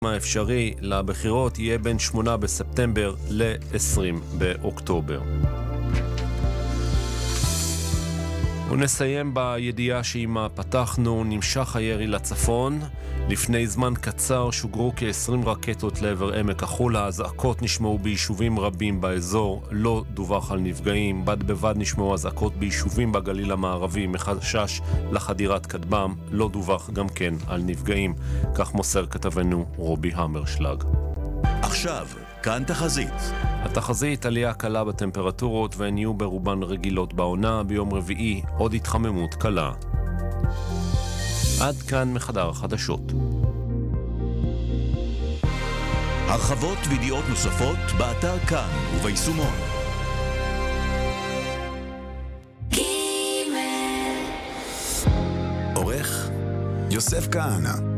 האפשרי לבחירות יהיה בין 8 בספטמבר ל-20 באוקטובר. ונסיים בידיעה שעימה פתחנו. נמשך הירי לצפון. לפני זמן קצר שוגרו כ-20 רקטות לעבר עמק החולה. אזעקות נשמעו ביישובים רבים באזור, לא דווח על נפגעים. בד בבד נשמעו אזעקות ביישובים בגליל המערבי מחשש לחדירת כטב"ם, לא דווח גם כן על נפגעים. כך מוסר כתבנו רובי המרשלג. עכשיו, כאן תחזית. התחזית: עלייה קלה בטמפרטורות והן יהיו ברובן רגילות בעונה. ביום רביעי עוד התחממות קלה. עד כאן מחדר החדשות. הרחבות וידיעות נוספות באתר כאן וביישומון. עורך יוסף כהנא.